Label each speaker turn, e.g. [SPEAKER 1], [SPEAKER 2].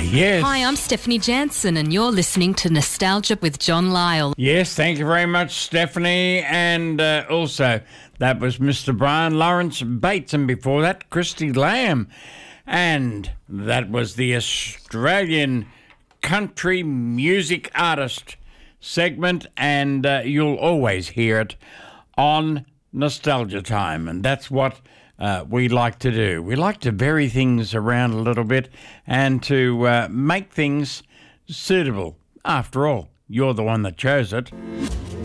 [SPEAKER 1] Yes.
[SPEAKER 2] Hi, I'm Stephanie Jansen, and you're listening to Nostalgia with John Lyle.
[SPEAKER 1] Yes, thank you very much, Stephanie. And also, that was Mr. Brian Lawrence Bates, and before that, Christy Lamb. And that was the Australian country music artist segment, and you'll always hear it on Nostalgia Time, and that's what we like to do. We like to vary things around a little bit and to make things suitable. After all, you're the one that chose it.